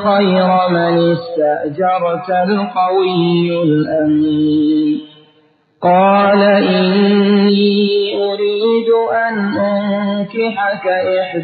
خير من استأجرت القوي الأمين. قال إني أريد أن أنكحك إحدى